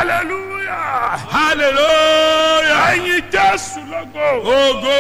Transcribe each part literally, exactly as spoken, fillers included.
hallelujah. Hallelujah. ẹ̀yin Jésù lógo. Ogo.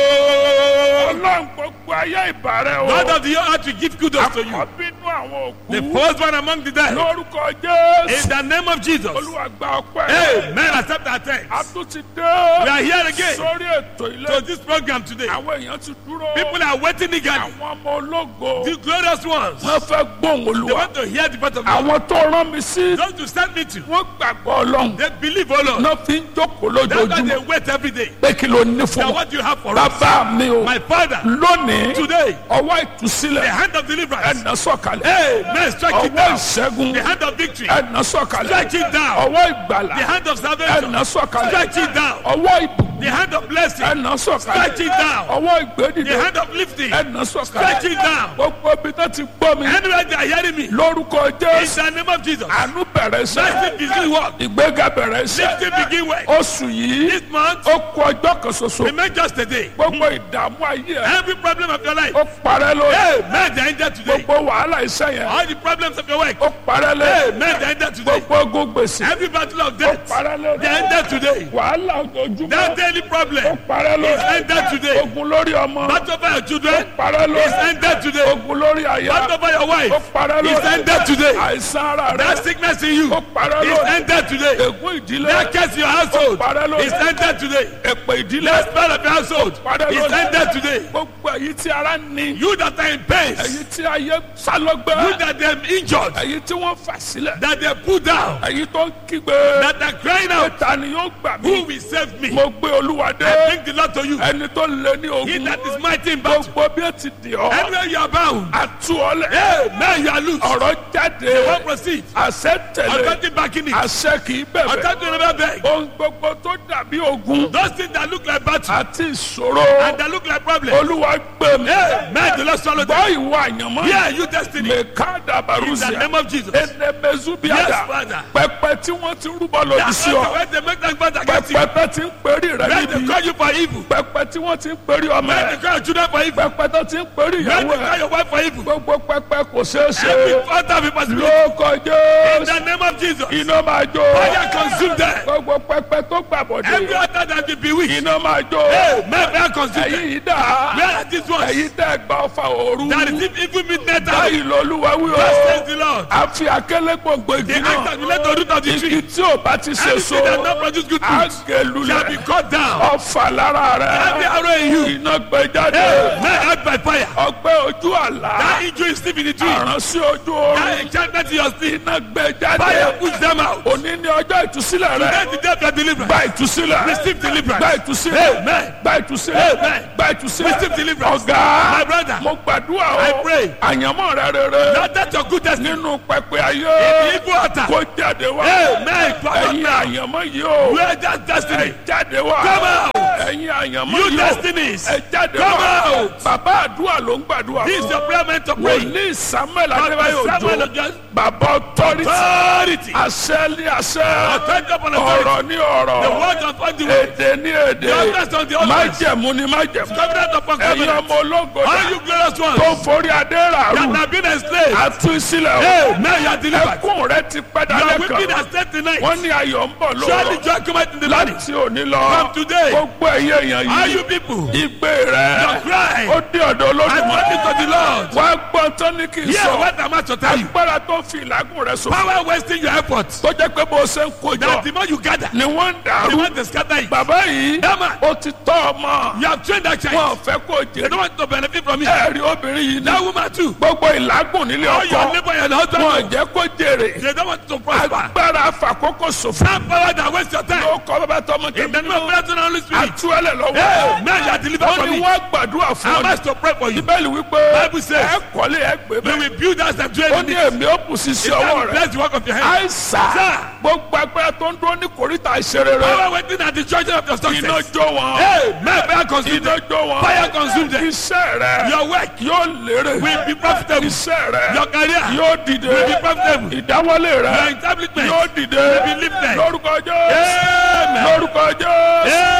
Ọlọ́run gbogbo ayé ìbàrẹ̀ o. God of the earth will give kudos to you. àkọ́bínú àwọn The òkú. first one among the dead. lórúkọ Jésù. In the name of Jesus. Olúwa gba ọpẹ́. Amen. Accept our thanks. a tún ti We dé. are here again sórí ètò ilé. to this program today. àwọn èèyàn ti dúró. People are waiting eagerly. àwọn ọmọ ológo. The glorious ones. wọ́n fẹ́ gbóhùn They Olúwa. want to hear the voice of God. àwọn tó rán mi sí. Those to send me to. wọ́n gbàgbọ́ Ọlọ́run. They believe, oh Lord. náà fi ń jókòó That's why they lójoojúmọ́. wait every day. pé kí ló ní fún Now wọn. what do you have for us? bàbá mi o. My Father, lónìí. today, ọwọ́ the ìtúsílẹ̀. hand of deliverance. ẹ̀nà sọ̀kalẹ̀. Amen. Strike it ọwọ́ down. ìṣẹ́gun. The hand of victory. ẹ̀nà sọ̀kalẹ̀. Strike it down. ọwọ́ ìgbàlà. The hand of salvation. ẹ̀nà sọ̀kalẹ̀. Strike it down. ọwọ́ ìbùkún. The hand of blessing. ẹ̀nà sọ̀kalẹ̀. Strike it down. ọwọ́ ìgbédìde. The hand of lifting. ẹ̀nà Strike sọ̀kalẹ̀. it down. gbogbo ibi tó ti gbọ́ mi. Anywhere they are hearing me. lórúkọ In Jésù. the name of Jesus. àánú bẹ̀rẹ̀ iṣẹ́. Blessing begin work. ìgbéga bẹ̀rẹ̀ iṣẹ́. Lifting begin work. oṣù yìí. This month, ó kù ọjọ́ kan ṣoṣo. remain just a day. gbogbo ìdààmú ayé ẹ̀. Every problem of your life. ó parẹ́ lórí. Amen. They ended today. gbogbo wàhálà iṣẹ́ yẹn. All the problems of your work. ó parẹ́ lórí. Amen. They ended today. gbogbo ogun gbèsè. Every battle of ó death. parẹ́ lórí. They ended today. wàhálà ojoojúmọ́. That daily ó problem parẹ́ is lórí. ended today. ogun lórí ọmọ. Battle over your children parẹ́ is lórí. ended today. ogun lórí àyà. Battle over your ó wife parẹ́ is lórí. ended today. àìsàn ara rẹ̀. That sickness in you ó parẹ́ is lórí. ended today. ègún ìdílé. That curse in your household parẹ́ lórí. is ended today. èpè ìdílé. That spell of your household parẹ́ is lórí. ended today. gbogbo èyí tí ara ní. You that are in pain, èyí tí ayé sálọ́gbẹ́. you that are injured, èyí tí wọ́n fà sílẹ̀. that they put down, èyí tó ń kígbe. that are crying out, ta ni yóò gbà who mí. will save me? mo gbé Olúwa dé. I bring the Lord to you. ẹni tó lé ní He ogun. that is mighty in battle. gbogbo bí ó ti dì ọ́. Anywhere you are bound, àtú ọlẹ̀. amen, you are loose. ọ̀rọ̀ jáde. Don't proceed. àṣẹ tẹ̀lé. Authority backing it. àṣẹ kì í bẹ̀bẹ̀. Authority never beg. ohun gbogbo tó dàbí ogun. Those things that look like battle àti ìṣòro. and that look like problem. Olúwa gbé mi. Amen, the Lord swallow them. gbọ́ ìwọ àyànmọ́. Yeah, you destiny. In mẹ̀kádà the baruzia. name of Jesus. enemezubiada. Yes, Father. pẹpẹ tí wọ́n ti rúbọ lòdì That's sí ọ. why they make them fight against you. pẹpẹ tí ń pèrí rẹ When they níbi. call you for evil. pẹpẹ tí wọ́n ti ń pèrí ọmọ When they ẹ. call your children for evil. pẹpẹ tó ti ń pèrí When ìyàwó they call ẹ. your wife for evil. gbogbo pẹpẹ kò ṣeé Every ṣe. altar of impossibility. lóko In Jésù. the name of Jesus. iná máa jó. Fire consume them. gbogbo pẹpẹ tó Every gbàbọdé. altar that be bewitched. iná máa jó. Amen, fire consume them. ẹ̀yin yìí dà. Where are these ones? ẹ̀yin tẹ́ gbà ọfà òru. That is evil midnight hour. báyìí lolúwa wí Thus o. says the Lord. a fi akélé gbòǹgbò The igi act náà. that will let the root of the igi tree. tí ò bá ti ṣe so. Anything that not produce good fruit shall be agélulẹ̀. cut down. ọfà lára Every rẹ̀. arrow in you. iná gbé jáde. Amen, out by fire. ọgbẹ́ ojú àlá. That injury is sleep in the tree. àrùn sí ojú oorun. That enchantment in your sleep. iná gbé Fire jáde. push them out. òní ni ọjọ́ ìtúsílẹ̀ rẹ̀. That's the day of your deliverance. gba ìtúsílẹ̀. Receive deliverance. gba ìtúsílẹ̀. Amen. gba ìtúsílẹ̀. Amen. gba ìtúsílẹ̀. Receive deliverance. ọ̀gá. My brother. mo gbàdúrà o. I pray. àyànmọ́ rẹ rere. Not that your good destiny. nínú pẹpẹ The ayé. evil altar. kó jáde wá. Amen. Come ẹ̀yin out. àyànmọ́ yìí o. Where that destiny? ẹ jáde wá. Come out. ẹ̀yin àyànmọ́ You yìí o. destinies. ẹ jáde Come wá. out. bàbá àdúrà ló ń gbàdúrà. This is your prayer meant to pray. wòlíì Samuel Not adébáyò the Samuel òjò. of just bàbá authority. authority. àṣẹ ní àṣẹ. Authority upon authority. ọ̀rọ̀ ní The ọ̀rọ̀. word upon the word. èdè ní èdè. The utterance on the utterance. májẹ̀mú ní májẹ̀mú. Covenant upon ẹ̀yin covenant. ọmọ ológo All dà. you glorious ones tó forí adé rà that rú. have been enslaved. àtú sílẹ̀ o. Amen. You are delivered. ẹkún rẹ ti pẹ́ You are dalẹ́ weeping kan. and stayed tonight. wọ́n ní ayọ̀ ń bọ̀ Surely lọ́wọ́. joy cometh in the morning. láti òní lọ. From today. gbogbo ẹ̀yẹ èèyàn All yìí. you people. ìgbé Your rẹ̀. cry. ó dé ọ̀dọ̀ I olódùmarè. brought it to the Lord. wá gbọ́ tán ní kí n Hear sọ. what I'm about to tell you. agbára tó fi ìlágùn rẹ sọ. Power wasting your efforts. tó jẹ́ pé bó o ṣe ń That the kojọ. more you gather, ni wọ́n ń the dàrú. more they scatter it. bàbá yìí. That man, ó ti tọ́ ọmọ. you have trained that wọn child. ò fẹ́ kó They jèrè. don't want to benefit from it. ẹ̀rí obìnrin yìí ní. That woman too. gbogbo ìlágùn nílé All your ọkọ. neighbor and husband, wọn ò jẹ́ kó jèrè. they don't want to prosper. agbára àfàkókò ṣòfò. That power that wastes your time. ó kọ́ bàbá tọmọ In the tẹ̀mí name of náà. Father and Holy Spirit. àtúwẹ́lẹ̀ lọ́wọ́. Amen. You are delivered ó from ní it. wọ́n gbàdúrà fún I ọ. must to pray for you. bíbélì wípé Bible says, ẹ kọ́lé ẹ gbé We bẹ́ẹ̀. will build us and dwell ó in ní it. èmi ó bù sí sí It ọwọ́ will rẹ̀. bless the work of your hand. àìsà Sir. gbogbo agbára tó ń dúró ní kòríta ìṣeré rẹ̀. Power waiting at the junction of your iná success. jó wọn. Amen. Fire consume iná them. jó wọn. Fire consume them. iṣẹ́ rẹ̀ Your work yóò lérè. will be profitable. iṣẹ́ rẹ̀ Your career yóò dìde. will be profitable. ìdáwọ́lé Your rẹ̀ establishment yóò dìde. will be lifted. lórúkọ Jésù. Amen. lórúkọ Jésù. Amen.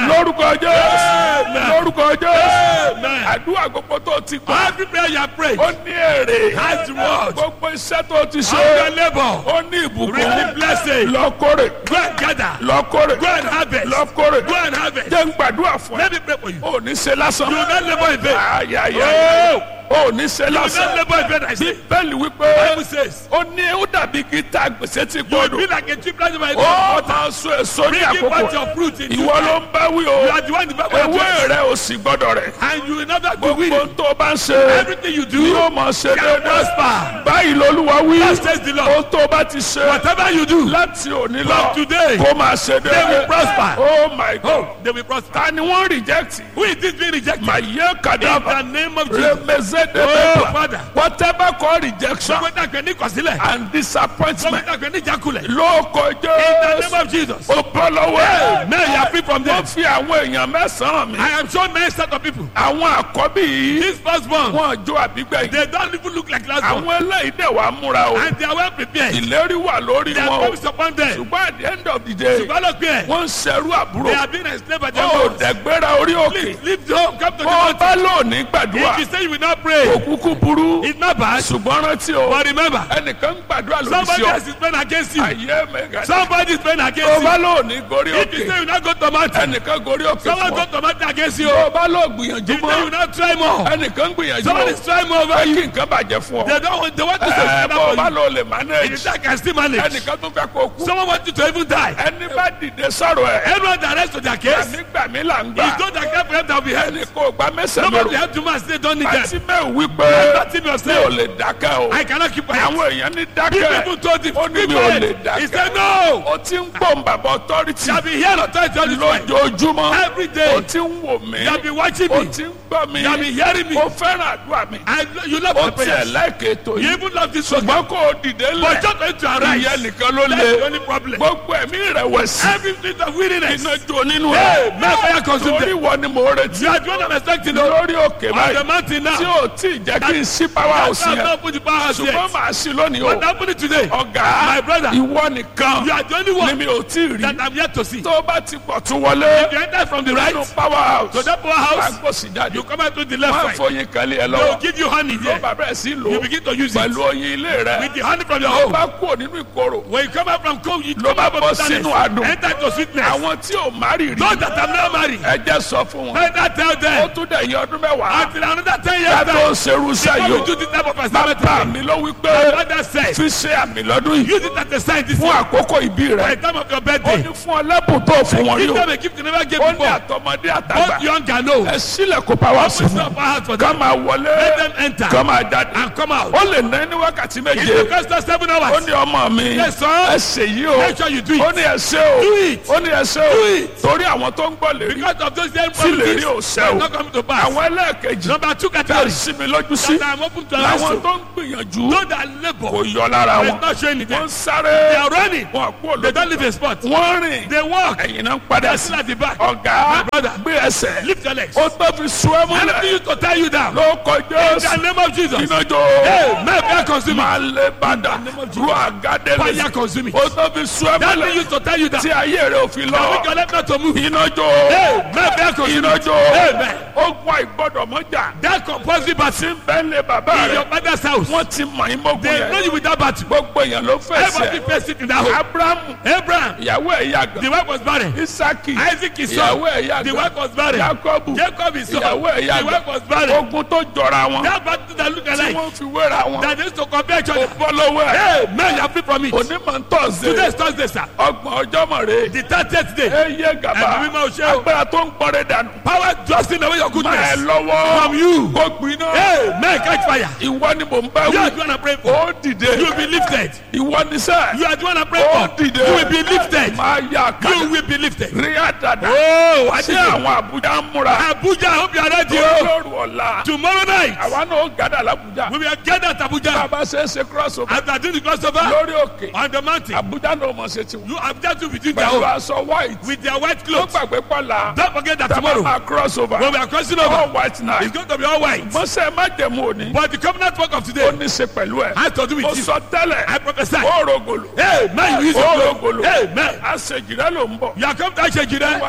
lórúkọ jésù Amen. lórúkọ jésù Amen. àdúrà gbogbo tó ti gbà Every prayer you have prayed ó ní èrè has reward. gbogbo iṣẹ́ tó ti ṣe All your labor. ó ní ìbùkún Receive blessing. lọ́kórè Go and gather. lọ́kórè Go and harvest. lọ́kórè Go and harvest. jẹ́ ń gbàdúrà fún ẹ Let me pray for you. ò ní ṣe lásán You will not labor in vain. ayayaya ò ní ṣe You will not lásán labor in vain. I say. bẹ́ẹ̀ni wípé Bible says. ó ní ó dàbí gíta gbèsè tí You will gbọdọ̀ be like a tree planted by the ó water. máa so èso ní Bringing forth àkókò your fruit in due ìwọ time. ló ń bá wí You o are the one developing your ewé tree. rẹ ò sì gbọdọ̀ rẹ̀ And you will not be weak. gbogbo tó bá ń ṣe Everything you do yóò máa ṣe shall déédéé prosper. báyìí lolúwa wí Thus says the Lord. ohun tó bá ti ṣe Whatever you do, láti òní from lọ today, kó máa ṣe they will déédéé prosper. oh my god They will prosper. ta ni wọ́n reject Who is this being rejected? màá yẹ In kàdáfà the name of Jesus. remeze Oh, débẹ̀bà Father. whatever call rejection Sọ́kòtà àgbẹ̀ ní kọ̀sílẹ̀. and disappointment Sọ́kòtà àgbẹ̀ ní ìjákulẹ̀. ló kọjá In the name of Jesus. ó bọ́ lọ́wọ́ ẹ̀. Now you are free from them. wọ́n fi àwọn èèyàn mẹ́sàn-án mi. I am shown many set of people. àwọn àkọ́bí yìí This firstborn, wọ́n jó àbígbẹ̀yìn. they don't even look like last one. àwọn eléyìí dẹ̀ wá múra o. And they are well prepared. ìlérí wà lórí They are wọn o. promised upon them. ṣùgbọ́n at the end of the day Ṣùgbọ́n lọ pé wọ́n ń ṣerú they àbúrò. are being enslaved by their ó mothers. dẹ̀gbẹ́ra orí òkè. Please leave the home, come to the bó o mountain. bá lónìí gbàdúrà If you say you will not pray, òkúkú burú. it's not bad. ṣùgbọ́n rántí o But remember, ẹnìkan ń gbàdúrà lórí somebody sí ọ. else is praying against you. ayé mẹ́ga. Somebody is praying bó o against bá you. lónìí gorí If you say òkè you will not go to mountain, ẹnìkan gorí òkè someone fún go ọ. to mountain against you. bó o bá lọ gbìyànjú If you say you will mọ́ not try more, ẹnìkan gbìyànjú someone mọ́ is trying more over fẹ́ you. kí nǹkan bàjẹ́ fún ọ. They don't want, they want to ẹ say bó o bá for you. lọ lè If manage that can still manage, ẹnìkan tó fẹ́ kó kú. someone want you to even die. ẹni bá dìde sọ̀rọ̀ ẹ̀ Everyone that rest to their case, nígbà mi là ń it's gbà not that care for them that will be helped. ẹni kò gba mẹ́sàn-án Nobody lóru help to man say don't need them. àti mẹ́wù wípé Nothing mi ò yourself. lè dákẹ́ o I cannot keep quiet. àwọn èèyàn ní People dákẹ́ told him, ó ní keep mi ò lè quiet. He said dákẹ́ no. ó ti ń gbọ́n bàbá authority You have been here authority all this time. lójoojúmọ́ Every day. ó ti ń wò mí You have been watching ó me. ti ń gbọ́ mi You have been hearing me. ó fẹ́ràn àdúrà mi I know you love ó my tiẹ̀ prayers. láìké ètò You yìí even love this program. ṣùgbọ́n kò dìde But lẹ̀ just for you to arise, ìyẹn nìkan ló that's the lé only problem. gbogbo ẹ̀mí ìrẹ̀wẹ̀sì Every spirit of weariness. iná jó nínú Hey, rẹ̀ may fire consume torí them. wọ ni mo retí You are the one I'm expecting on lórí òkè the báyìí mountain now. tí ò tí ì jẹ́ kí n sí power house That's yẹn not put the power house ṣùgbọ́n yet. màá sí lónìí o But happened it today. ọ̀gá My brother. ìwọ nìkan You are the only ni one mi ò tí ì rí that I'm yet to see. tó bá ti pọ̀ tún wọlé You enter from the right nínú power house to that power wàá house. gbòsì jáde You come out to the left wọ́n á side. fọyín kan lé ẹ They will lọ́wọ́ give you honey tó there. bá bẹ̀rẹ̀ sí lò You ó begin to use it. pẹ̀lú oyin ilé rẹ With the honey from your tó home. bá kúrò nínú ìkorò When you come out from cold, you ló come bá out bọ́ from bitterness. sínú adùn Enter to sweetness. àwọn tí ò má rì rí Those that have not married, ẹ jẹ́ sọ fún wọn better tell ó them. tún dẹ̀yìn ọdún mẹ́wàá Until another ten years ká tó time, ṣerú iṣẹ́ before yìí we o do this type of assignment bàbá again. mi ló wí My pé father said, fi ṣe àmì lọ́dún yìí use it as a sign this fún year. àkókò ìbí By rẹ the time of your ó birthday, ní fún ọlẹ́bùn tó fún wọn rí give o them a gift you never gave ó ní before. àtọmọdé àtàgbà Both young and old. ẹ sílẹ̀ kó power sí Open fún up our heart for ká them. máa wọlé Let them enter ká máa jáde and come out. ó lè ná ní wákàtí It méje will cost us seven ó hours. ní ọmọ mi Yes, son. ẹ ṣe yìí o Make sure you do it. ó ní ẹ ṣe o Do it. ó ní ẹ ṣe Do o it. torí àwọn tó ń gbọ́ lè rí Because of those young tí lè rí promises, ò ṣe are o not coming to pass. àwọn ẹlẹ́ẹ̀kejì Number two tá a category sí mi lójú sí that I'm open to làwọn answer. tó ń gbìyànjú Those that labor, kò yọ lára it's wọn not showing it wọ́n them. ń sáré They are running. wọn kú They don't olójú leave a spot. wọ́n rìn They walk. ẹ̀yìn náà ń padà They're sí still at the back. ọ̀gá My brother. gbé ẹsẹ̀ Lift your legs. ó tó fi sún ẹ Anything múlẹ̀ used to tie you down. ló kọjá In the name of Jesus. iná jó Hey, may fire consume you. máa lé padà ru àgádé lè Fire consume you. ó tó fi sún ẹ That thing múlẹ̀ used to tie you down. tí ayé rẹ̀ ò fi Now make lọ your left not to move. iná jó Hey, may fire consume iná you. jó Amen. ó gbọ́ ìgbọ́dọ̀ mọ́jà That compulsory tí battle ń bẹ́ẹ̀ lé bàbá in your rẹ̀ father's house. wọ́n ti mọ̀ ẹ́ mọ́gun They know yẹn you with that battle. gbogbo èèyàn ló Everybody fẹsẹ̀ face it in that home. abrahamu Abraham, ìyàwó ẹ̀ yàgàn the wife was barren. isaki Isaac is ìyàwó son. ẹ̀ The yàgàn wife was barren. jacobu Jacob is son. ìyàwó ẹ̀ The yàgàn wife was barren. ogun tó jọra wọn That battle that look tí alike. wọ́n fi wéra wọn That used to compare each ó other. bọ́ lọ́wọ́ ẹ̀ Hey, man, you are free from it. onímọ̀ ń tọ̀ sí Today is Thursday, sir. ọgbọ̀n ọjọ́ mọ̀ rè The thirtieth day. é yé gàba Ẹ̀mí mímọ́ ṣe o. agbára tó ń gbọ́rẹ̀ dànù Power thrusting away your máa ẹ goodness lọ́wọ́ from you. kó gbiná Hey, man, catch fire. ìwọ ni mò ń bá You are wí the one I pray for. ó dìde You will be lifted. ìwọ ni sẹ́ You are the one I pray ó for. dìde You will be lifted. máa yà You kàdà will be lifted. rí àdàdà Oh, I tí see. àwọn àbújá ń múra Abuja, I hope you are ready. oh. lóru ọ̀la Tomorrow night, àwa náà ó gádà l'Abuja we will gather at Abuja. bàbá ṣe é ṣe cross over After doing the crossover lórí òkè on the mountain, àbújá náà mọ̀ ṣe tiwọn you have just to be doing their pẹ̀lú own aṣọ white with their white ó clothes. gbàgbé pọ̀la Don't forget that tàbá tomorrow, máa cross over when we are crossing all over, white it's night going to be all white. mọ́sẹ̀ má jẹ̀mú òní But the covenant work of ó today ní ṣe pẹ̀lú ẹ̀ has to do ó with you. sọ tẹ́lẹ̀ I prophesy. ó rògòlò Hey, man, you use ó your rògòlò Hey, man, àṣejìrẹ́ ló ń bọ̀ you are come to Ashejire. wá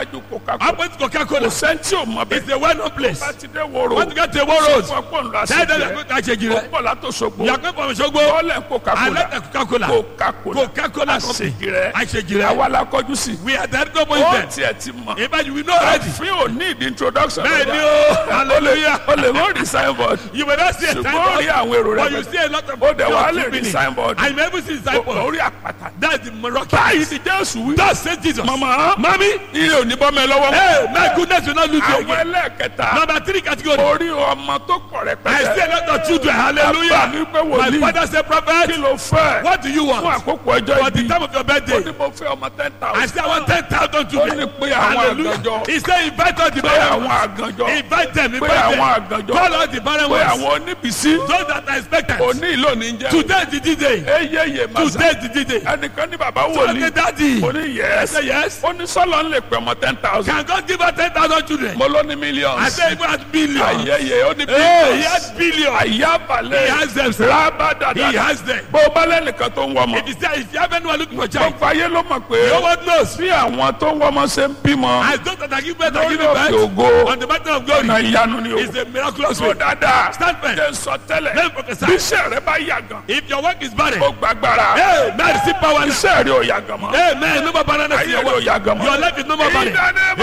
níwájú Coca-Cola. Opposite Coca-Cola. Kò sẹ́ńtì ò mọ̀ It's bẹ́ẹ̀. a well-known place. Bá ti dé woro. Want to get to a road. Fún ọpọ́ ńlá sí Tell them you're jẹ́. going to Ashejire. Ó pọ̀ látòṣogbo. You are going from Osogbo. Bọ́ọ̀lẹ̀ I Coca-Cola. like the Coca-Cola. Coca-Cola. Coca-Cola company. Àṣejìrẹ́. Ashejire. Àwa la kọjú sí. We are there to go Ó there. tiẹ̀ ti mọ̀. In fact, we know already. Àfin ò ní ìdí introduction. Bẹ́ẹ̀ ni o. Hallelujah. O lè mọ̀ rí signboard. You may not see a Ṣùgbọ́n signboard. rí àwọn èrò But rẹ̀ you see a lot of Ó dẹ̀ wá lè rí people. signboard. I may even see the signboard. Orí àpáta. That's the Moroccan. Báyìí ni Jésù wí. That says Jesus. Mama. Mami. Iye ò ní bọ́ mẹ́ lọ́wọ́. Hey, my goodness will not lose you Àwọn again. ẹlẹ́ẹ̀kẹta. Number three category. Orí ọmọ tó pọ̀ I rẹpẹtẹ. see a lot of children. Bàbá mi Hallelujah. pé My wòlíì. father said, Kí prophet, ló fẹ́? what do you Fún want? àkókò ọjọ́ For the ìbí. time of your Ó birthday. ní mo fẹ́ ọmọ ten I thousand. say I want ten thousand Ó children. ní pé àwọn Hallelujah. àgànjọ. He said invite all the Pé àwọn barren. àgànjọ. Invite them. Pé Invite àwọn them. àgànjọ. Call all the barren Pé ones. àwọn oníbìsí. Those that are expectant. Òní ìlò ní jẹ́. Today is the D-Day. Eyeye màsà. Today is the D-Day. Ẹnìkan ní bàbá So the wòlíì. daddy. Ó ní I yes. say yes. Ó ní sọ́lọ́ ń lè pẹ̀ ọmọ ten thousand. Can God give us ten thousand children? Mo ló ní millions. I say even at billions. Ayẹyẹ ó ní Hey, he billions. has billions. Àyàbalẹ̀. He has them, sir. Rábàdàdà. He has them. Bó o bá lẹ́nìkan tó ń wọ́mọ. If you say if you have anyone looking for child, Gbogbo ayé ló mọ̀ pé no one knows. bí àwọn tó ń wọ́mọ ṣe ń bímọ. As those that are giving birth are Lórí giving òkè birth ògo. on the mountain of glory. Ọ̀nà ìyanu ni o. It's a miraculous Tó way. dáadáa. Stand firm. Jẹ́ sọ tẹ́lẹ̀. Let me prophesy. Bí iṣẹ́ rẹ bá yà gan. If your work is barren, Ó gbàgbára. hey, man, receive power now. Iṣẹ́ rẹ ò yà gan mọ́. Hey, man, no more barrenness in Ayé your rẹ ò work. yà gan mọ́. Your life is no more barren.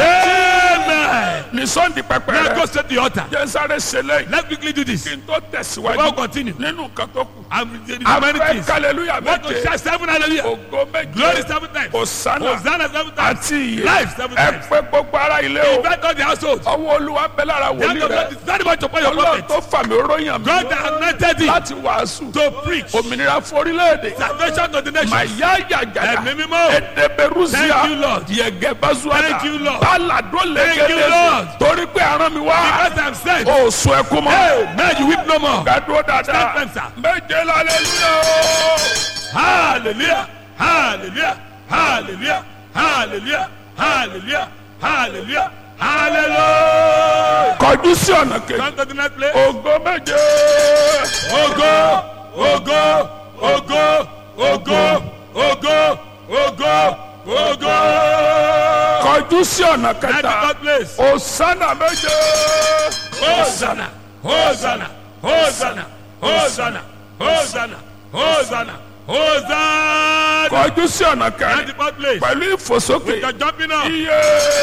Amen. Amen. Ní Sunday pẹpẹ Now go rẹ. straight to the altar. Jẹ́ sáré ṣe lẹ́yìn. Let's quickly do this. Kí n tó Before we tẹ̀síwájú. continue, Nínú nǹkan tó kù. I'm there are many Afẹ́ things. hallelujah Want to méje. shout seven hallelujah. Ògo méje. Glory seven times. Hosanna. Hosanna seven times. Àti ìyè. Life seven Ẹ times. pé gbogbo ara ilé o. Invite all the household. Ọwọ́ Olúwa bẹ lára The hand wòlíì of God rẹ. is very much upon your Ọlọ́run prophet. tó fàmì oróyàn mi. God that anointed thee Láti wàásù. to preach Òmìnira forílẹ̀-èdè. salvation to the nations. Màyá yàgàdà. Ẹ̀mí mímọ́. Ẹ̀dẹ̀bẹ̀rúsíà. Thank you, Lord. Yẹ̀gẹ̀ báṣúwàdà. Thank you, Lord. Bálàdó Thank you, lẹ́gẹ̀dẹ̀. Lord. Torí pé aràn mi wá. Because I'm sent. O sùn ẹkún mọ́. Hey, man, you weep no more. Gàdúró dáadáa. Stand firm, sir. Méje lálẹ́ lúyọ̀. Hallelujah. Hallelujah. Hallelujah. Hallelujah. Hallelujah. Hallelujah. Hallelujah. Kọjú sí ọ̀nà kejì. Come to the next place. Ògo méje. Ogo, ogo, ogo, ogo, ogo, ogo, ogo. Kọjú sí ọ̀nà At the kẹta. third place. Hosanna méje. Hosanna, Hosanna, Hosanna, Hosanna, Hosanna, Hosanna, Hosanna. Kọjú sí ọ̀nà At kẹrin. the fourth place. Pẹ̀lú ìfòsókè. You're jumping up. Iye.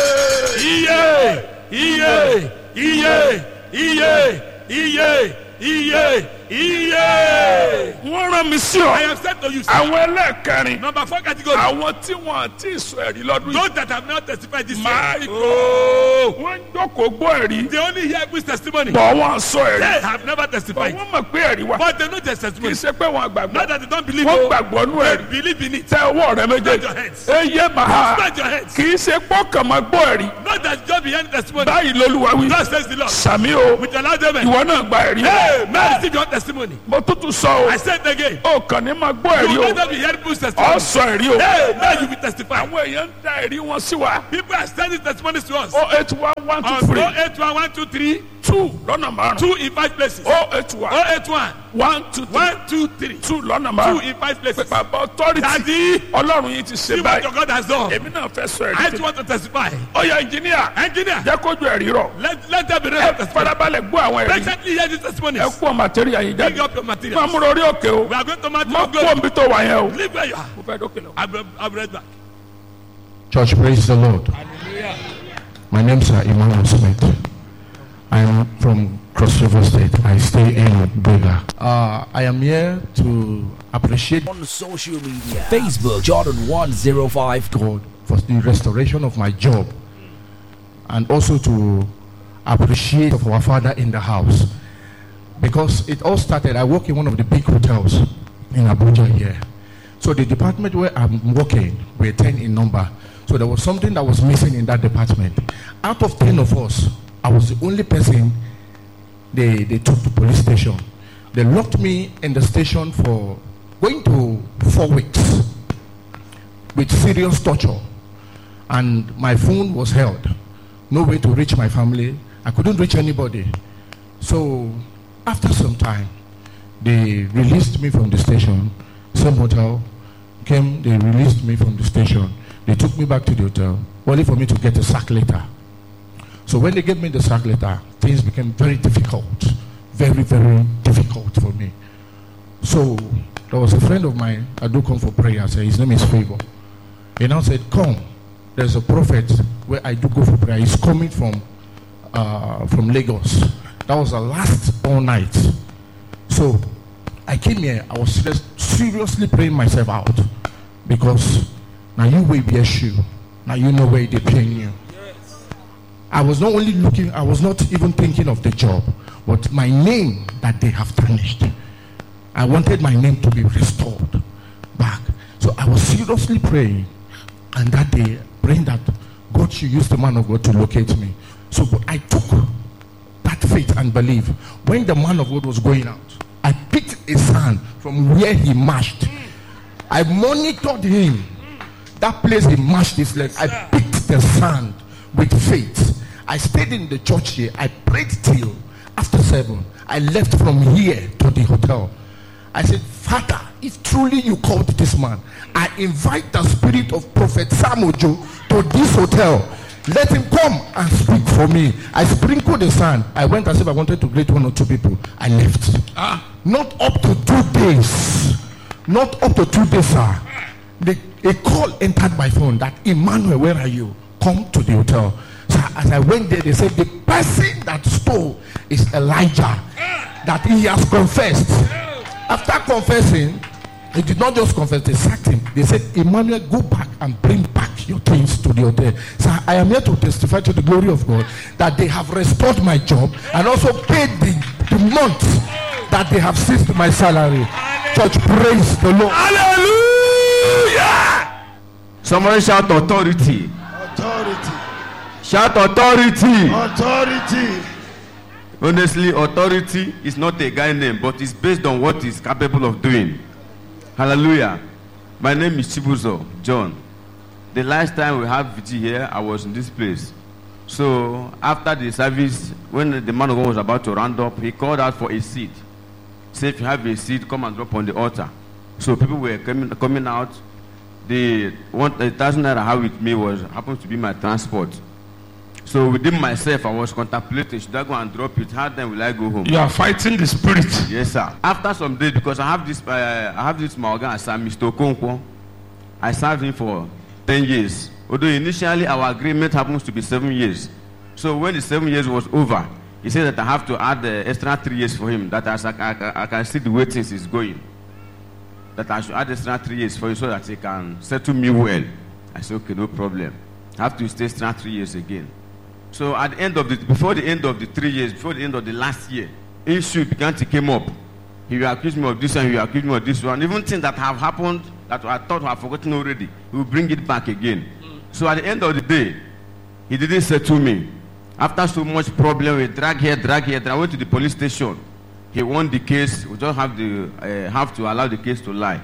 Iye, iye, iye, iye, iye, iye, iye. Wọ́n rán mi sí I ọ. have said to you, sir. Àwọn ẹlẹ́ẹ̀kẹrin. Number four category. Àwọn tí wọ́n àti ìsọ ẹ̀rí lọ́dún yìí. Those that have not testified this My year. God. Oh. Wọ́n ń jókòó gbọ́ ẹ̀rí. They only hear whose testimony. Bọ̀ wọ́n sọ ẹ̀rí. They have never Bọ̀ testified. wọ́n mọ̀ pé ẹ̀rí wà. But they know their Kì í testimony. ṣe pé wọ́n àgbàgbọ́. Not that they don't believe. Wọ́n oh. gbàgbọ́ nú They ẹ̀rí. believe in it. Tẹ ọwọ́ rẹ Spread méjèèjì. your hands. Eye màá. Spread your hands. Kì í ṣe pọ́kàn máa gbọ́ ẹ̀rí. Not that just behind testimony. Báyìí lolúwa wí. God says the Lord. Sàmí o. With your loud amen. Ìwọ náà gba ẹ̀rí. Hey, man, receive your testimony. Mo tútù sọ o. I said it again. O kàn ní máa gbọ́ You ẹ̀rí will o. not be hearing people's Ọ testimony. sọ ẹ̀rí o. Hey, man, you will testify. Àwọn èèyàn ń da ẹ̀rí wọn sí wa. People are sending testimonies to us. O eight one one two On three oh eight one one two three two lọ́nà márùn-ún. two in five places. O eight one oh eight one one two three one two three two lọ́nà two márùn-ún. in five places. Bàbá authority. Daddy, Ọlọ́run yìí ti ṣe see what your báyìí. God has done. Èmi náà fẹ́ sọ I ẹ̀rí just tí. want to testify. Ọ̀yà ẹnjìníà. Engineer, Jẹ́ kójú ẹ̀rí rọ̀. let, let there be no Ẹ testimony. farabalẹ̀ gbọ́ àwọn ẹ̀rí. Patiently hear these testimonies. Ẹ kú ọmọ àtẹ́rí àyè Bring jáde. up your Máa materials. múra orí òkè o. We are going to Má Matthew. kú Go. omi tó wà yẹn o. Leave where you are. Mo fẹ́ dókè lọ. I'll be, I'll be right back. Church, praise the Lord. My name is Emmanuel Smith. I'm from Cross River State. I stay in Brega. Uh, I am here to appreciate On social media, Facebook Jordan one oh five. God for the restoration of my job, and also to appreciate of our Father in the house, because it all started. I work in one of the big hotels in Abuja here. So the department where I'm working, we're ten in number. So there was something that was missing in that department. Out of ten of us, I was the only person they, they took to police station. They locked me in the station for going to four weeks with serious torture. And my phone was held. No way to reach my family. I couldn't reach anybody. So after some time, they released me from the station. Some hotel came, they released me from the station. They took me back to the hotel, only for me to get a sack letter. So when they gave me the sack letter, things became very difficult. Very, very difficult for me. So there was a friend of mine, I do come for prayer, so his name is Favor. He now said, come, there's a prophet where I do go for prayer. He's coming from uh, from Lagos. That was the last all night. So I came here, I was serious, seriously praying myself out. Because now you will be a shoe. Now you know where they're paying you. I was not only looking, I was not even thinking of the job, but my name that they have tarnished. I wanted my name to be restored back. So I was seriously praying, and that day, praying that God should use the man of God to locate me. So but I took that faith and belief. When the man of God was going out, I picked a sand from where he marched. I monitored him. That place he marched his leg. I picked the sand with faith. I stayed in the church here. I prayed till after seven. I left from here to the hotel. I said, Father, if truly you called this man, I invite the spirit of Prophet Samuel to this hotel. Let him come and speak for me. I sprinkled the sand. I went as if I wanted to greet one or two people. I left. Ah. Not up to two days. Not up to two days, sir. The, a call entered my phone that, Emmanuel, where are you? Come to the hotel. So as I went there, they said the person that stole is Elijah, that he has confessed. After confessing, he did not just confess, they sacked him. They said, Emmanuel, go back and bring back your things to the hotel. So I am here to testify to the glory of God that they have restored my job and also paid the, the month that they have seized my salary. Church, praise the Lord. Hallelujah! Somebody shout authority. Authority. Shout authority. Authority. Honestly, authority is not a guy name, but it's based on what he's capable of doing. Hallelujah. My name is Chibuzo John. The last time we had V G here, I was in this place. So after the service, when the man of God was about to round up, he called out for a seed. Say, if you have a seed, come and drop on the altar. So people were coming, coming out. The one the thousand naira I have with me was happened to be my transport. So within myself, I was contemplating, should I go and drop it? How then will I go home? You are fighting the spirit. Yes, sir. After some days, because I have this, uh, I have this Maogan as Mister Okonkwo. I served him for ten years. Although initially our agreement happens to be seven years. So when the seven years was over, he said that I have to add the extra three years for him. That as I, I, I can see the way things is going. That I should add extra three years for you so that he can settle me well. I said, okay, no problem. I have to stay extra three years again. So at the end of the, before the end of the three years, before the end of the last year, issue began to come up. He will accuse me of this and he will accuse me of this one. Even things that have happened that I thought I have forgotten already, he will bring it back again. Mm. So at the end of the day, he didn't settle me. After so much problem, we drag here, drag here, drag. I went to the police station. He won the case. We just have the uh, have to allow the case to lie.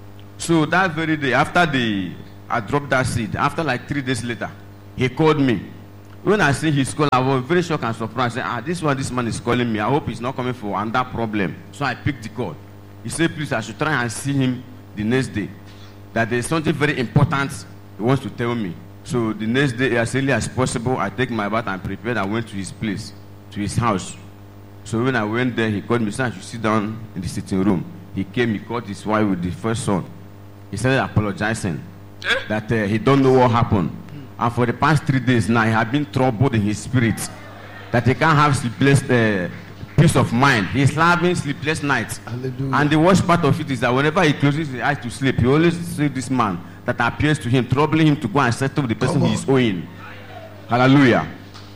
So that very day, after the I dropped that seed, after like three days later, he called me. When I see his call, I was very shocked and surprised. I said, ah, this one, this man is calling me. I hope he's not coming for another problem. So I picked the call. He said, please, I should try and see him the next day. That there's something very important he wants to tell me. So the next day, as early as possible, I take my bath and prepared. I went to his place, to his house. So when I went there, he called me, said I should sit down in the sitting room. He came, he called his wife with the first son. He started apologizing that uh, he don't know what happened. And for the past three days now, he had been troubled in his spirit. That he can't have sleepless uh, peace of mind. He's having sleepless nights. Hallelujah. And the worst part of it is that whenever he closes his eyes to sleep, he always sees this man that appears to him, troubling him to go and settle the person he is owing. Hallelujah.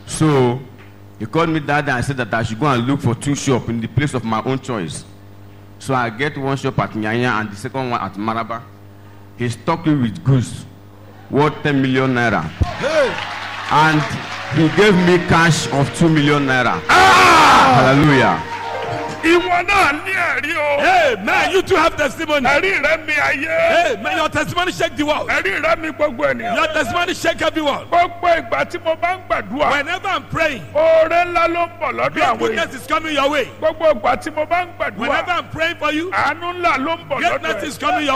So he called me that day and said that I should go and look for two shops in the place of my own choice. So I get one shop at Nyanya and the second one at Maraba. He stocked me with goods worth ten million naira. Hey. And he gave me cash of two million naira. Ah! Hallelujah. Hey man, you too have testimony. Hey man, your testimony shake the world. Your testimony shake everyone. Whenever I'm praying, great goodness is coming your way. Whenever I'm praying for you, greatness is coming your way.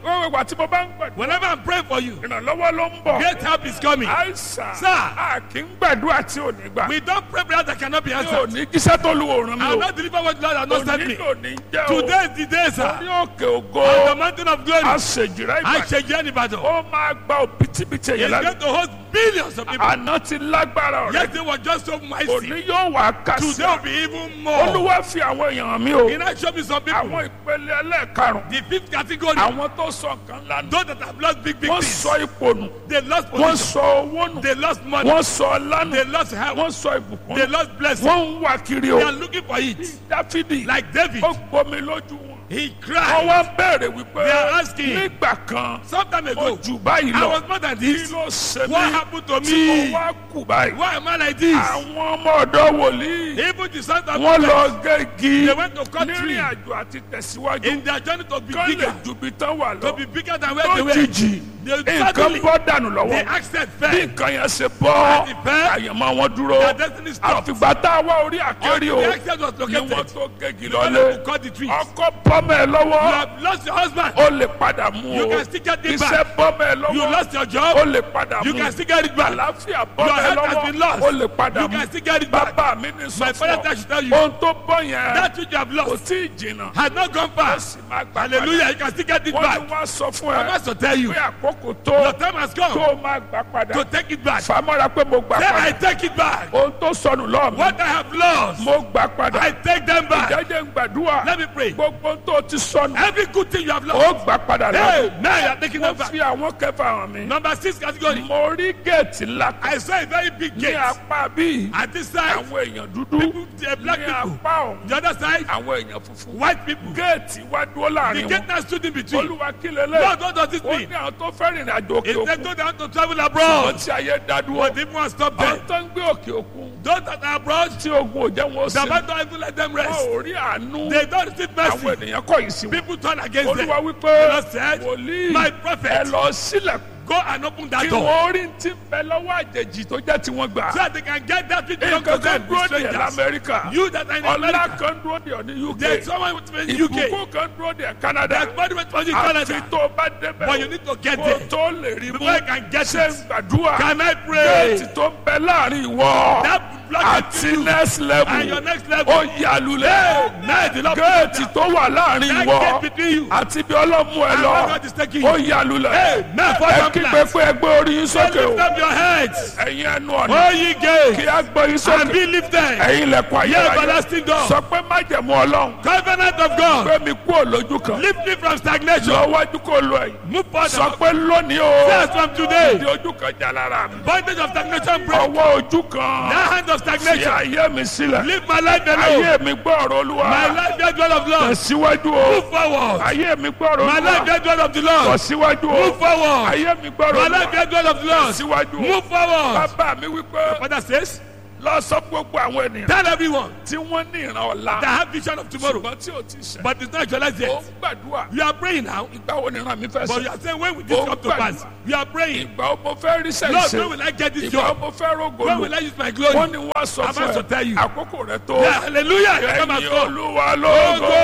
Wọ́n wá tí mo bá ń gbàdúrà. Whenever I'm praying for you, Ìrànlọ́wọ́ ló ń bọ̀. great help is coming. Àìsàn. Sir. A kì í gbàdúrà tí ò ní gbà. We don't pray prayers that cannot be Mi ò answered. ní kíṣẹ́ tó lu òrùn mi I will o. not deliver what the Lord has not sent me. Òní ló ní jẹ́ o. Today is the day, sir. Orí òkè ògo. On the mountain of glory, Àṣejìrẹ́ I ìgbà. shall journey battle. Ó máa gba òbítíbitì He's èyí lálẹ́. going to host billions of people. Àná ti lágbára ọ̀rẹ́. Yesterday was just so mighty. Òní yóò wá kásí. Today will be even more. Olúwa fi àwọn èèyàn mi o. He now show me some people. Àwọn ìpele ẹlẹ́ẹ̀karùn-ún. The fifth category, Àwọn tó sọ nǹkan ńlá nù. those that have lost big, big Wọ́n things. sọ ipò nù. They lost Wọ́n position. sọ owó nù. They lost money. Wọ́n sọ ọlá nù. They lost health. Wọ́n sọ ìbùkún They nù. lost blessing. Wọ́n ń wá kiri o. They are looking for it. Dáfídì. Like David, Ó gbomi lójú wọn. he Wọ́n cried. wá bẹ̀rẹ̀ wípé They are asking. nígbà kan Some time ó ago, jù báyìí I lọ. was more than Kí this. ló ṣe What mí? happened to Tí mo me? wá kù báyìí. Why am I like this? Àwọn ọmọ ọ̀dọ́ wòlíì. Even the sons of Wọ́n prophets, lọ gégi. they went to cut tree Nírìn àjò àti tẹ̀síwájú. in their journey to be Kán lè bigger, ju ibi tán wà to lọ. be bigger than where they were. Lójijì. They Nǹkan suddenly, bọ́ dànù the lọ́wọ́. accent Bí fell. nǹkan yẹn ṣe bọ́. As it fell, Àyànmọ́ wọn dúró. their destiny stopped. Àfìgbà tá a wá orí àkérí o. The accent was Ni wọ́n located. tó gégi You don't lọ́lé. have to cut the trees. Ọkọ bọ́mọ ẹ You lọ́wọ́. have lost your husband. Ó lè padà mú You o. can still get it Iṣẹ́ back. bọ́mọ ẹ You lọ́wọ́. lost your Ó job. lè padà You mú. can still get it back. Àlàáfíà Your bọ́mọ ẹ health has been lọ́wọ́. lost. Ó lè padà You mú. can still get it back. Bàbá mi ní sọ My father fún should tell ọ. you. Ohun tó bọ́ yẹn That which you have kò lost tí ì jìnnà. has not gone Ó far. sì máa gbà padà. Hallelujah. You can still get it Wọ́n back. ní wọ́n sọ fún I ẹ. must tell you, Pé àkókò your tó. time has Tó come o máa gbà padà. to take it back. Say, Fàmọ́ra pé mo gbà I padà. take it back. Ohun tó sọnù lọ́ọ̀ mi. What I have lost, Mo gbà padà. I take them back. Ìjájẹ́ ń gbàdúrà. Let me pray. Gbogbo ohun tó ti sọnù. Every good thing you have Ó lost, gbà padà hey, lọ́wọ́. now you are taking them Wọ́n back. fi àwọn kẹfà hàn mí. Number six category, Mo rí géètì ńlá kan I saw a very big ní gate. apá bíi At this side, àwọn èèyàn dúdú people, the black ní people. apá ọ̀hún The other side, àwọn èèyàn funfun. white people. Géètì wá dúró The láàrin gate wọn. now stood in between. Olúwa kí Lord, lélẹ̀. what does this Ó mean? ní àwọn tó fẹ́ rìnrìn àjò òkè If they òkun. go down to travel Wọ́n abroad, ti ayé dá dúró. but if one stop there, Àwọn tó ń gbé òkè òkun. those that are abroad, Tí ogun ò jẹ́ wọn ó the sinmi. man don't even let them Wọ́n rest. ò rí àánú. They don't receive Àwọn mercy. ènìyàn kọ̀yìn sí wọn. People turn against them. Olúwa wípé The Lord said, wòlíì my ẹ prophet, lọ sílẹ̀ go and open that kí door wọ́n rí ti ń bẹ lọ́wọ́ àjèjì tó jẹ́ tiwọn gbà. so that they can get that which belongs to Nǹkan kan them, dúró the dè strangers. l'Amẹ́ríkà. You that are in Ọlá America, kan dúró dè ọ́ ní U K. there's someone in U K. Ìbùkún kan dúró dè Canada. There's money waiting for you in Àfi Canada. tó o bá débẹ̀ But you need to get kó there. o tó lè rí mú. Before you can get Ṣé it. ń gbàdúrà? Can I pray? Géètì tó ń bẹ láàrin ìwọ That block àti next level. and your next level. Ó yàlùlẹ̀. Now the Lord Géètì tó wà láàrin that ìwọ gate between you àti bí ọlọ́mú ẹ and lọ. where God is taking you. Ó yàlùlẹ̀. Now for Ẹ some kígbe plans, pé ẹgbẹ́ orí yín sókè lift o. up your heads. Ẹ̀yin ẹnu ọ̀nà. Oh ye gates, Kí á gbọ́ yín and sókè. be lifted. Ẹ̀yin ilẹ̀kùn Ye ayérayé. everlasting door. Sọ pé májẹ̀mú Ọlọ́run. Covenant of God, Gbé mi kúrò lójú kan. lift me from stagnation. Lọ wájú kó lọ ẹ̀yìn. Move Sọ forward. pé lónìí o. Yes, from today, Ìdí ojú kan jà lára mi. bondage of stagnation break. Ọwọ́ ojú kan. That hand of Fi stagnation, ayé mi sílẹ̀. leave my life alone. Ayé mi gbọ́ ọ̀rọ̀ Olúwa. My life the dwell of Lord. Tẹ̀síwájú o. Move forward. Ayé mi gbọ́ ọ̀rọ̀ My life Olúwa. the dwell of the Lord. Tẹ̀síwájú o. Move forward. Ayé mi gbọ́ ọ̀rọ̀ My life Olúwa. the dwell of the Lord. Tẹ̀síwájú o. Move forward. Bàbá mi wípé Father says, lọ sọ gbogbo àwọn ènìyàn tell everyone tí wọ́n ní ìran ọ̀la. that have vision of tomorrow, Ṣùgbọ́n tí o ti ṣẹ. but it's not actualized Ó yet. ń gbàdúrà. You are praying now, Ìgbà wo ni ìran mi fẹ́ but you ṣẹ? are saying, when will this Oh, come to God. pass? You are praying, Ìgbà wo mo fẹ́ rí Lord, sẹ́yìn when will I get this Ìgbà wo job? mo fẹ́ rógo When lò? will I use my Wọ́n glory? ní wọ́n sọ I'm about to fún tell ẹ. you. Àkókò rẹ tó. Yeah, hallelujah. You come and Ẹ̀yin go. Olúwa lógo. Go.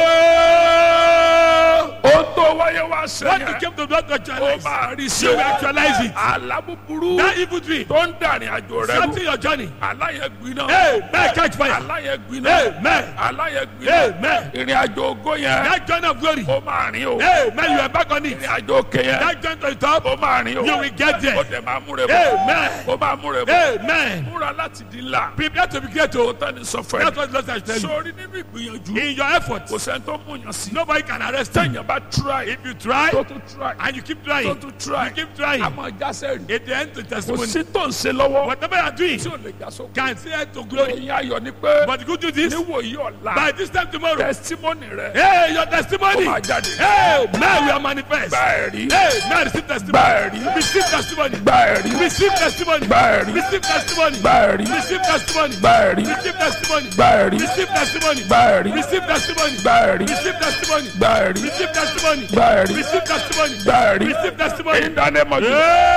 Ó tó wáyé wá What sẹ́yìn. you came to do to Ó actualize, máa rí sí. you will actualize it. Àlá búburú That evil dream, tó ń dàrin àjò rẹ rú. starting your journey. Àlá yẹn gbiná. Hey, man, catch fire. Àlá yẹn gbiná. Amen. Àlá yẹn gbiná. Amen. Ìrìn àjò ògo yẹn. That journey of glory. Ó máa rìn o. Hey, man, you are back on it. Ìrìn àjò òkè yẹn. That journey to the top, Ó máa rìn o. you will get Ó there. dẹ̀ máa múre bọ̀. Amen. Ó máa múre bọ̀. Amen. Múra láti di ńlá. Prepare to be great. Ó Oh, tán ni sọ fún that's ẹ. what the Lord has tell you. Sórí nínú ìgbìyànjú. In your efforts, Kò sẹ́ni tó mú yàn sí. nobody can arrest you. Téèyàn bá try. If you try Tó tún try. and you keep Tó trying, tún try. you keep trying, A máa jásẹ̀ rí. it ends to Kò testimony. sí tó ń ṣe lọ́wọ́. Whatever you are doing Tí ò lè já sókè. can say it to glory. Ìyẹn ayọ̀ ni pé. But the good news is, Níwòyí ọ̀la. by this time tomorrow, Testimony rẹ. hey, your testimony, Ó máa jáde. hey, man, we are manifest. Gba ẹ̀rí. Hey, man, receive testimony. Gba ẹ̀rí. Receive testimony. Gba ẹ̀rí. Receive testimony. Gba ẹ̀rí. Receive testimony. Gba ẹ̀rí. Receive testimony. Gba ẹ̀rí. Receive testimony. Gba ẹ̀rí. Receive testimony. Gba ẹ̀rí. Receive testimony. Gba ẹ̀rí. Receive testimony. Gba ẹ̀rí. Receive testimony. Gba ẹ̀rí. Receive testimony. Gba ẹ̀rí. Receive testimony. In the name of Jesus. Amen.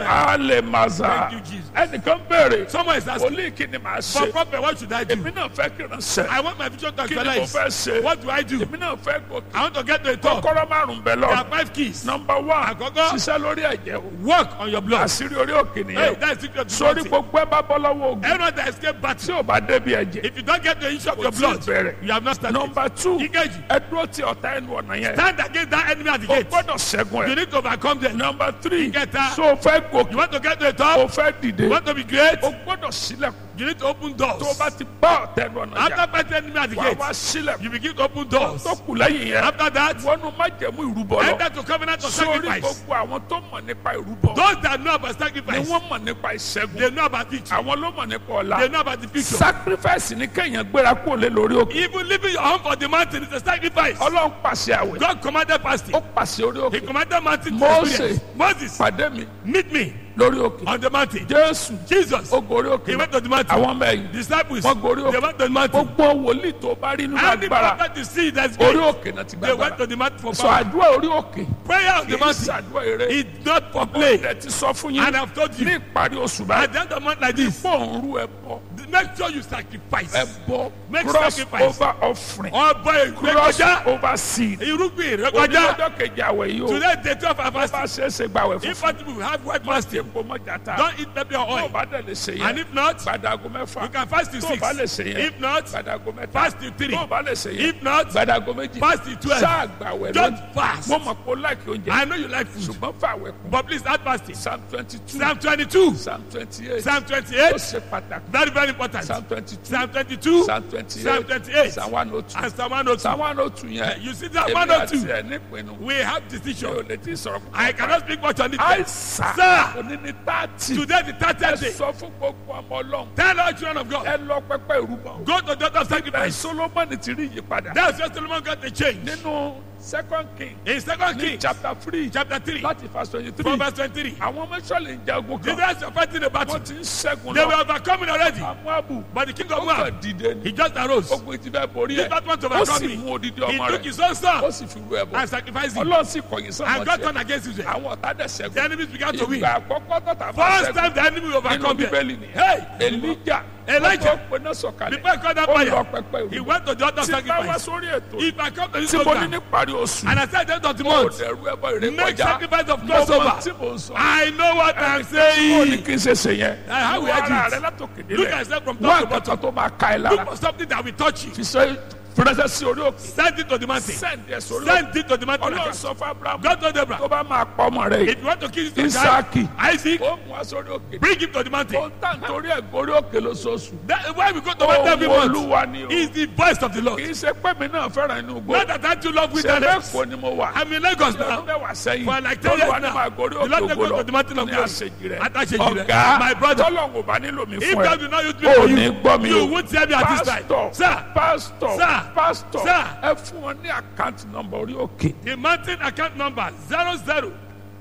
Ale maza. Thank you, Jesus. Ẹnìkan béèrè. Someone is asking, Wòlíì kí ni màá for ṣe? prophet, what should I do? Èmi náà fẹ́ kí ìránṣẹ́. I want my vision to Kí ni mo actualize. fẹ́ ṣe? What do I do? Èmi náà fẹ́ gòkè. I want to get to the top. Kọ́kọ́rọ́ márùn-ún bẹ̀ There are lọ. five keys. Number one. Àkọ́kọ́. Ṣiṣẹ́ lórí ẹ̀jẹ̀ o. Work on your blood. Àṣírí orí òkè Hey, nìyẹn. that's the secret to Sórí something. gbogbo ẹ bá bọ́ lọ́wọ́ ogun. Everyone that escape Tí battle, ò bá débi ẹ̀jẹ̀. if you don't get the issue of Kò your tí ì blood, bẹ̀rẹ̀. you have not started. Number two. Engage. Ẹ dúró ti ọ̀tá ẹnu ọ̀nà yẹn. Stand against that enemy at the O gate. gbọ́dọ̀ ṣẹ́gun You ẹ̀. need to overcome them. Number three. Ìkẹta. So o fẹ́ gòkè. You want to get to the O top? fẹ́ dìde. You want to be great? O gbọ́dọ̀ sílẹ̀kùn. You need to open doors. Tó o bá ti bá ọ̀tá ẹnu ọ̀nà After yẹn. fighting enemy at the Wà á gate, wá sílẹ̀kùn. you begin to open doors. Tó kù lẹ́yìn yẹn. After that, Wọnú májẹ̀mú ìrúbọ lọ. enter to covenant of Sórí sacrifice. gbogbo àwọn tó mọ̀ nípa ìrúbọ. Those that know about Ni sacrifice, wọ́n mọ̀ nípa ìṣẹ́gun. they know about victory. Àwọn ló mọ̀ nípa ọ̀la. They know about the future. Sacrifice ni kéèyàn gbéra kúrò lé lórí òkè. Even leaving your home for the mountain is a sacrifice. Ọlọ́run pàṣẹ àwẹ̀. God commanded fasting. Ó pàṣẹ orí He òkè. commanded mountain to Moses. experience. Moses, Pàdé mi meet me lórí òkè. on the mountain. Jésù Jesus, ó gorí òkè. he went to the mountain. Àwọn ọmọ ẹ̀yìn. Disciples, Wọ́n gorí they òkè. went to the mountain. Gbogbo wòlíì tó bá rí nínú Any agbára. prophet you see that's Orí great, òkè náà ti they went gbàgbára. to the mountain for Sọ power. àdúrà orí òkè. Prayer on Kì the í mountain ṣàdúrà eré. is not for play. Ẹ ti sọ fún yín. And I've told Ní you, ìparí oṣù at báyìí. the end of the month like this, Pọ̀ ń rú ẹbọ. make sure you sacrifice. Ẹbọ. Make Cross sacrifice. over offering. Ọbọ̀ Cross ìrékọjá, over seed. irúgbìn ìrékọjá. Onídọ́jọ́ kejì àwẹ̀ yìí o. Today day twelve and Bá fasting. ṣe é ṣe gbàwẹ̀ fún If fún. possible, have white fasting. Kò mọ jàtá. Don't eat pepper or Tó o oil. bá dẹ̀ lè ṣe And yẹn. if not, Gbàdàgò mẹ́fà. you can fast till Tó o six. bá lè ṣe yẹn. If not, Gbàdàgò mẹ́ta. fast till three. Tó o bá lè ṣe yẹn. If not, Gbàdàgò méjì. fast till twelve. Ṣáà gbàwẹ̀ Just lónìí. fast. Mo mọ̀ pé o láìkí oúnjẹ. I know you like food, Ṣùgbọ́n fàwẹ̀ kù. but please add fasting. Psalm twenty-two. Psalm twenty-two, Psalm twenty-eight. Psalm Ó twenty-eight, ṣe pàtàkì. very very important. Psalm twenty-two. Psalm twenty-two, Psalm Psalm twenty-eight. twenty-eight, Psalm one oh two. and Psalm one oh two. Psalm one oh two yẹn. You see that Èmi one oh àti two? ẹ̀ nípinnu. We have Mi ò decision. lè tí ì sọ̀rọ̀ púpọ̀. I cannot speak much on it. Àìsàn. Sir, Òní ní thirty. today the Ẹ thirtieth day. sọ fún gbogbo ọmọ Ọlọ́run. Tell all children of God, Ẹ lọ pẹpẹ ìrúbọ. go to the altar of Ẹ sacrifice. Solomoni ti rí ìyípadà. That's where Solomon got the change. Nínú second king In Second ní Kings, chapter three chapter three, láti verse twenty-three. from verse twenty-three. Àwọn ọmọ Ísírẹ́lì ń jagun The kan. rest are fighting a battle. Wọ́n ti ń ṣẹ́gun They were lọ. overcoming already. Moabu. But the king Ó of Moab, kàn dìde ni. he just arose. Ogun ti fẹ́ borí He ẹ̀. not want to Ó overcome sì me. mú odidi He ọmọ took rẹ̀. his own Ó son sì fi ru ẹbọ. and sacrificed him. Ọlọ́run sì kọ̀yìn sọ́mọ And God tiẹ̀. turned against Israel. Àwọn ọ̀tá dẹ̀ The ṣẹ́gun. enemies began to win. Ìgbà àkọ́kọ́ tọ̀tà bá First ṣẹ́gun. time the enemy will Nínú overcome them. Bíbélì ni. Hey, Elijah. Elijah. Ó pe náà sọ̀kalẹ̀. before he called that Ó lọ fire, pẹpẹ he ìrúbọ. went to the altar of Tí bá wá sacrifice. sórí ètò. If I come to this Tí mo ní ní program parí oṣù. and I said at the end of the Mo month, dẹ̀rú ẹbọ ìrékọjá. make sacrifice of Mo mọ tí crossover. mo ń sọ. I know what I'm Ó ní saying. kí n ṣe ṣe yẹn. Uh, how we Wo are ara it? rẹ látòkè Look délẹ̀. at yourself from Wá top to nǹkan bottom. tó máa ka ẹ Look lára. for something that will touch you. Fi ṣe fúnẹ́sẹ̀ sí orí òkè. Send it to the mountain. Send ẹ̀ sórí òkè. Send it to the mountain. Ọlọ́run sọ fún Abraham. God told Abraham, Tó bá máa pa ọmọ rẹ̀ if yìí. you want to kill this Isaki. Isaac, Ó mú wa sórí òkè. bring him to the mountain. Ó ń tàn torí ẹ̀ gorí òkè lóṣooṣù. That, why we go to mountain every Ohùn month Olúwa ni o. is the voice of the Lord. Kì í ṣe pé mi náà fẹ́ràn inú igbó. Not that I too love Ṣé wilderness. Lẹ́kọ̀ọ́ ni mo wà? I'm in Lagos Ọdún now. mẹ́wàá sẹ́yìn. For like ten years Olúwa ni now. màá gorí The òkè Lord take ògo us to the mountain lọ. of Ní glory. àṣejì rẹ̀. Àtàṣejì rẹ̀. Ọ̀gá My brother. tọ́lọ́run ò bá nílò mi If fún God ẹ. do not use me Ò for ní you, gbọ́ mi you o. won't hear me at this time. Pásítọ̀. Sir, Pásítọ̀. Sir. Pásítọ̀. Sir. Ẹ fún wọn ní àkáǹtì nọ́mbà orí òkè. the mountain account number zero zero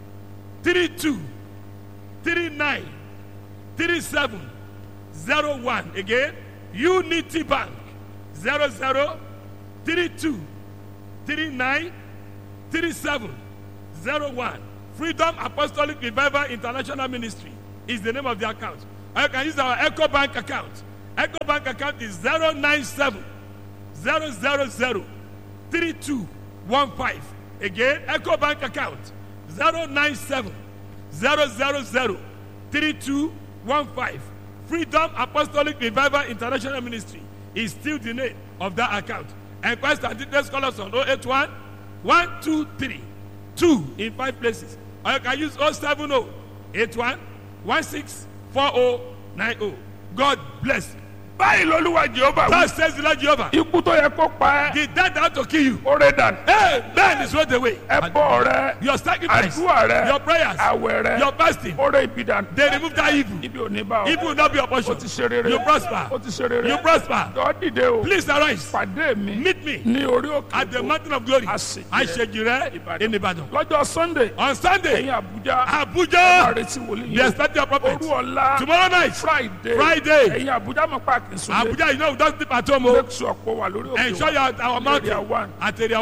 three two three nine three seven zero one. Again, Unity Bank zero zero three two three nine three seven zero one. Freedom Apostolic Revival International Ministry is the name of the account. Or you can use our Echo Bank account. Echo Bank account is zero nine seven zero zero zero three two one five. Again, Echo Bank account zero nine seven zero zero zero three two one five. Freedom Apostolic Revival International Ministry is still the name of that account. Enquest and details call us on oh eight one, one two three, two in five places. Or you can use oh seven oh, eight one, one six four oh nine oh. God bless you. Báyìí lolúwa Jèhófà wí. Thus says the Lord Jehovah. Ikú tó yẹ kó pa ẹ́. The death that to kill you. Ó rẹ̀ dànù. Hey, man is rolled away. Ẹbọ rẹ. Your sacrifice, Àdúrà rẹ. your prayers, Àwẹ̀ rẹ. your fasting, Ó rẹ̀ ibi dànù. they remove that evil. Ibi ò ní bá ọ. Evil will not be your Ó portion. ti ṣe rere. You prosper. Ó ti ṣe rere. You prosper. Jọ̀ọ́ dìde o. Please arise. Pàdé mi. Meet me Ní orí òkè. at the Ògo. mountain of glory. Àṣejìrẹ́. Àṣejìrẹ́ in Ibadan. Lọ́jọ́ Sunday. On Sunday, Ẹ̀yin Àbújá. Abuja, Àrètí wòlíì. be expecting your prophet. Òru ọ̀la. Tomorrow night, Friday. Friday. Ẹ̀yin Àbújá mọ̀ páàkì Sunday. Abuja, you know, we don't sleep at home. oh. Make sure pé wà lórí òkè. Ensure you're at our Area mountain one. at area one.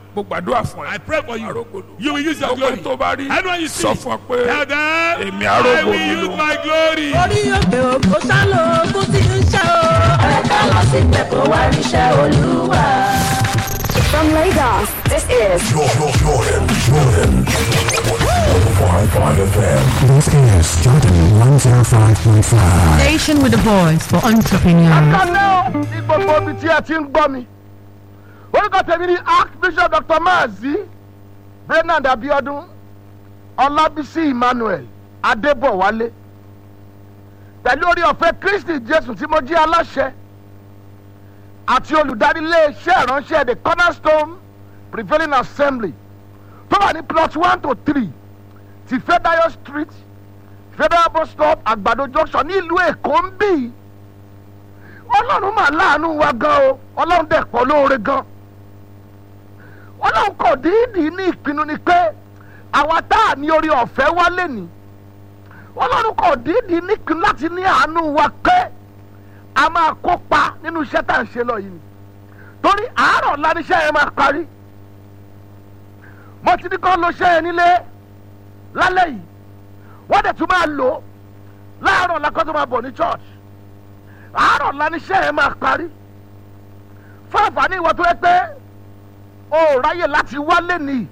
mo gbàdúrà fún ẹ. I pray for you. Arógolo. You will use your glory. Gbogbo tó bá rí. Anyone you see. Sọ fún ọ pé Tell them. èmi I arógolo will use my glory. orí òkè òkò sálọ ogun tí ń ṣe o. ẹ̀ka lọ sí pẹ̀kọ́ wá ríṣẹ́ olúwa. From Lagos, this is Jordan, Jordan, Jordan. one oh five point five F M. This is Jordan one oh five point five. Station with a voice for entrepreneurs. Akálẹ́ ní gbogbo ibi tí ẹ ti ń gbọ́ mi. Orúkọ tèmi ni Archbishop Doctor Maazi Bernard Abiodun Ọlábísí Emmanuel Adébọ̀wálé. Pẹ̀lú orí ọ̀fẹ́ Kristi Jésù tí mo jí aláṣẹ àti olùdarí iléeṣẹ́ ìránṣẹ́ The Cornerstone Prevailing Assembly tó wà ní plot one to three ti Federal Street Federal Bus Stop Àgbàdo Junction ní ìlú Èkó ń bì. Ọlọ́run mà láàánú wa gan o, Ọlọ́run dẹ̀ pọ̀ lóore gan. Ọlọ́run kò dídì ní ìpinnu ni pé àwa tá a ní orí ọ̀fẹ́ wá lẹ́ni. Ọlọ́run kò dídì ní ìpinnu láti ní àánú wa pé a máa kópa nínú iṣẹ́ tá à ń ṣe lọ yìí ni. Torí àárọ̀ láníṣẹ́ yẹn máa parí. Mo ti ní kọ́ lọ ṣẹ́ yẹn nílé lálẹ́ yìí. Wọ́n dẹ̀ tún máa lò ó láàárọ̀ lákọ́ tó máa bọ̀ ní church. Àárọ̀ láníṣẹ́ yẹn máa parí. Fún àǹfààní ìwọ tó yẹ pé o ò ráyè láti wálé nìyí.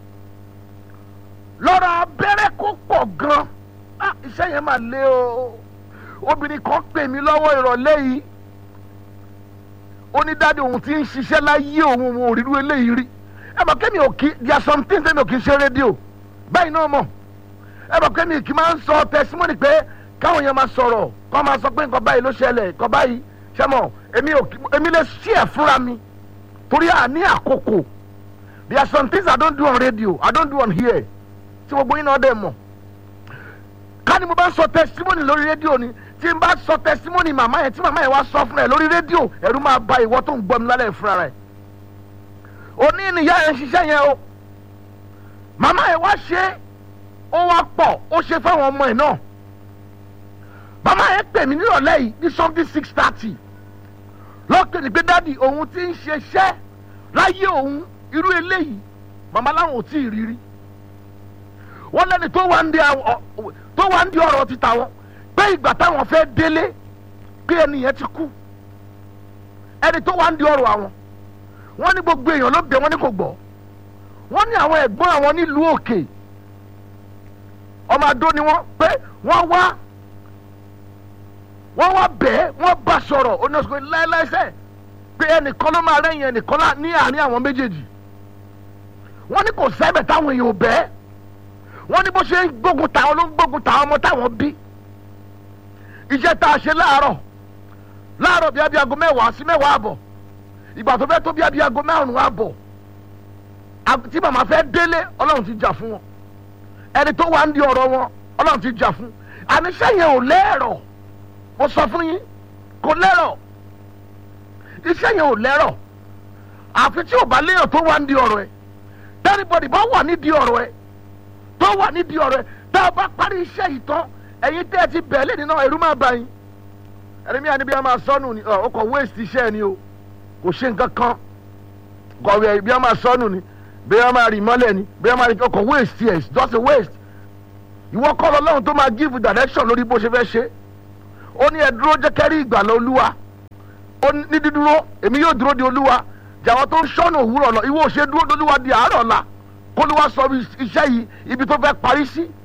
Lọ́rọ̀ abẹ́rẹ́ kó pọ̀ gan. Ah, iṣẹ́ yẹn máa le o. Obìnrin kan pè mí lọ́wọ́ ìrọ̀lẹ́ yìí. Ó ní dáàdi òun ti ń ṣiṣẹ́ láyé òun òun ò rírú eléyìí rí. Ẹ mọ̀ kémi ò kí there are some things tẹ́mi ò kí ń ṣe rédíò. Bẹ́ẹ̀ náà mọ̀. Ẹ mọ̀ kémi kì í máa ń sọ testimony pé káwọn yẹn máa sọ̀rọ̀ kọ́ máa sọ pé nǹkan báyìí ló ṣẹlẹ̀ nǹkan báyìí ṣe mọ̀ èmi ò èmi lè ṣí ẹ̀ fúnra mi torí à ní àkókò. There are some things I don't do on radio I don't do on here tí gbogbo yín náà dẹ̀ mọ̀. Ká ní mo bá ń sọ testimony lórí rédíò ni tí n bá sọ testimony màmá yẹn tí màmá yẹn wá sọ fún ẹ lórí rédíò ẹ̀rù máa ba ìwọ tó ń gbọ́ mi lálẹ́ fúnra rẹ̀. Òní nìyá yẹn ṣiṣẹ́ yẹn o màmá yẹn wá ṣe ó wá pọ̀ ó ṣe fáwọn ọmọ ẹ̀ náà. Màmá yẹn pè mí nírọ̀lẹ́ yìí ní something six thirty lọ́kẹ́ ní pé dáàdi òun ti ń ṣiṣẹ́ láyé òun irú eléyìí màmá láwọn ò tí ì rírí. Wọ́n lẹ́ni tó wá ń di ọ̀rọ̀ ti tàwọn pé ìgbà táwọn fẹ́ délé pé ẹni yẹn ti kú. Ẹni tó wá ń di ọ̀rọ̀ àwọn wọ́n ní gbogbo èèyàn ló bẹ̀ wọ́n ní kò gbọ́. Wọ́n ní àwọn ẹ̀gbọ́n àwọn nílùú òkè ọmọ Adó ni wọ́n pé wọ́n wá wọ́n wá bẹ́ẹ̀ wọ́n bá sọ̀rọ̀ oníṣòwò láéláésẹ̀ pé ẹnìkan ló máa rẹ́yìn ẹnìkan ní àárín àwọn méjèèjì. Wọ́n ní kò sẹ́bẹ̀ táwọn èèyàn ò bẹ́ẹ̀. Wọ́n ní bó ṣe ń gbógun tàwọn ló ń gbógun tàwọn ọmọ táwọn bí. Iṣẹ́ tá a ṣe láàárọ̀ láàárọ̀ bíi abiyago mẹ́wàá sí mẹ́wàá àbọ̀ ìgbà tó fẹ́ tó bíi abiyago márùn-ún àbọ̀ tí màmá fẹ́ délé Ọlọ́run ti jà fún wọn. Ẹni tó wà ń di ọ̀rọ̀ wọn Ọlọ́run ti jà fún. Àníṣe yẹn ò lẹ́rọ̀ mo sọ fún yín kò lẹ́rọ̀ iṣẹ́ yẹn ò lẹ́rọ̀ àfi tí ò bá léèyàn tó wà ní di ọ̀rọ̀ ẹ̀ tẹ́nibọ̀dì bá wà ní di ọ̀rọ̀ ẹ̀ tó wà ní di ọ̀rọ̀ ẹ̀ tá a bá parí iṣẹ́ yìí tán ẹ̀yin tẹ́ ẹ ti bẹ̀ẹ́lẹ̀ nínú ẹ̀rú máa bá yín ẹ̀rí mi àní bí a máa sọnù ni ó kọ̀ waste iṣẹ́ ẹ̀ ni o kò ṣe nǹkan kan kọ̀wé bí a máa sọnù ni bí a máa rì mọ́lẹ̀ ni bí a máa rí ọkọ̀ waste yes just a waste ìwọ kọ́ lọ́lọ́run tó máa give direction lórí bó ṣe fẹ́ ṣe ó ní ẹ dúró jẹ́ kẹ́rí ìgbàlà Olúwa ó ní dídúró èmi yóò dúró di Olúwa jàwọn tó ń ṣọ́nà òwúrọ̀ lọ ìwọ ò ṣe dúró di Olúwa di àárọ̀ la kó Olúwa sọ iṣẹ́ yìí ibi tó fẹ́ parí sí